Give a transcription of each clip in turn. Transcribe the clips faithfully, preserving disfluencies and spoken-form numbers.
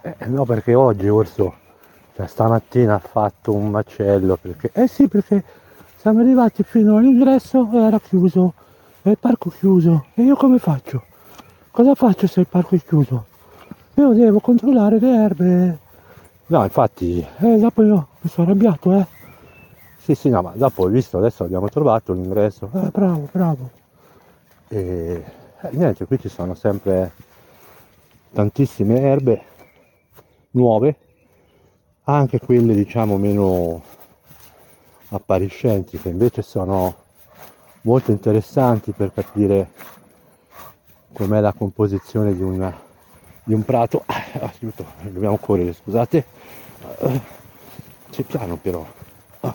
Eh, no, perché oggi Orso, cioè stamattina ha fatto un macello perché, eh sì, perché siamo arrivati fino all'ingresso e era chiuso, e il parco chiuso, e io come faccio? Cosa faccio se il parco è chiuso? Io devo controllare le erbe. No, infatti, eh, dopo io mi sono arrabbiato, eh. Sì, sì, no, ma dopo ho visto, adesso abbiamo trovato l'ingresso, eh, bravo, bravo. E eh, niente, qui ci sono sempre tantissime erbe nuove, anche quelle diciamo meno appariscenti, che invece sono molto interessanti per capire com'è la composizione di, una, di un prato. Ah, aiuto, dobbiamo correre, scusate. Uh, c'è piano però. Ah,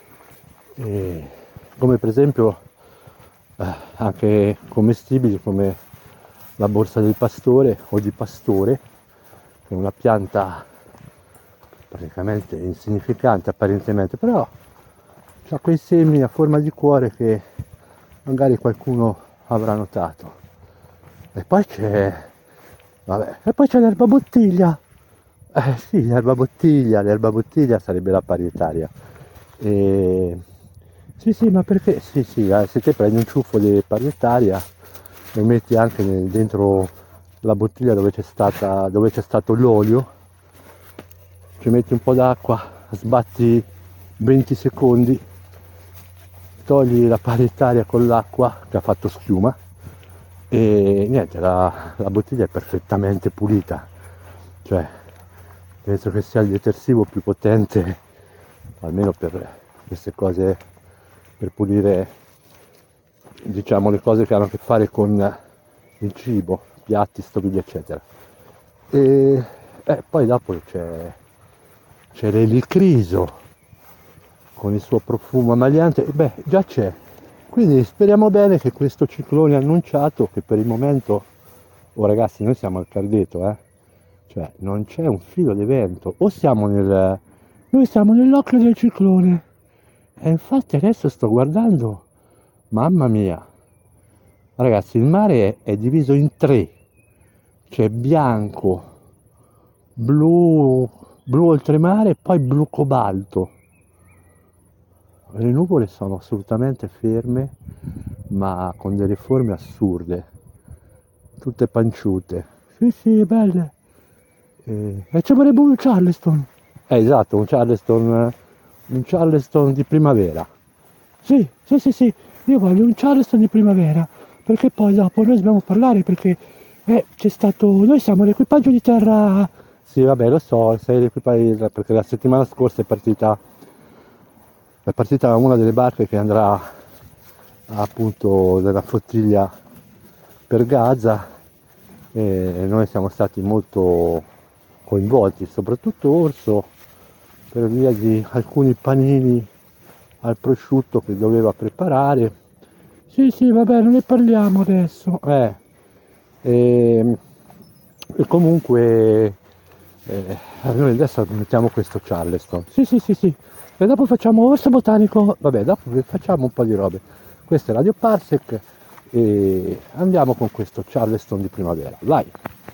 e come per esempio eh, anche commestibili come la borsa del pastore o di pastore, che è una pianta praticamente insignificante apparentemente, però ha quei semi a forma di cuore che magari qualcuno avrà notato. E poi c'è, vabbè, e poi c'è l'erba bottiglia. Eh sì, l'erba bottiglia, l'erba bottiglia sarebbe la parietaria. E... Sì, sì, ma perché? Sì, sì, eh, se te prendi un ciuffo di parietaria, lo metti anche nel- dentro la bottiglia dove c'è stata, dove c'è stato l'olio, ci metti un po' d'acqua, sbatti venti secondi, togli la parietaria con l'acqua che ha fatto schiuma e niente, la, la bottiglia è perfettamente pulita. Cioè, penso che sia il detersivo più potente, almeno per queste cose, per pulire, diciamo, le cose che hanno a che fare con il cibo, piatti, stoviglie, eccetera. E eh, poi dopo c'è, c'è l'elicriso con il suo profumo ammagliante, e beh, già c'è. Quindi speriamo bene che questo ciclone annunciato, che per il momento, oh ragazzi, noi siamo al Cardeto, eh, cioè non c'è un filo di vento, o siamo nel, noi siamo nell'occhio del ciclone, e infatti adesso sto guardando, mamma mia, ragazzi, il mare è diviso in tre, c'è bianco, blu, blu oltremare e poi blu cobalto. Le nuvole sono assolutamente ferme, ma con delle forme assurde, tutte panciute. Sì, sì, belle. E, e ci vorrebbe un Charleston. Eh, esatto, un Charleston, un Charleston di primavera. Sì, sì, sì, sì, io voglio un Charleston di primavera, perché poi dopo noi dobbiamo parlare, perché eh, c'è stato, noi siamo l'equipaggio di terra. Sì, vabbè, lo so, sei l'equipaggio, perché la settimana scorsa è partita, è partita una delle barche che andrà appunto della flottiglia per Gaza e noi siamo stati molto coinvolti, soprattutto Orso, per via di alcuni panini al prosciutto che doveva preparare. Sì, sì, vabbè, non ne parliamo adesso. Eh, e, e comunque eh, noi adesso mettiamo questo Charleston. Sì, sì, sì, sì. E dopo facciamo orso botanico. Vabbè, dopo facciamo un po' di robe. Questo è Radio Parsec e andiamo con questo Charleston di primavera. Vai!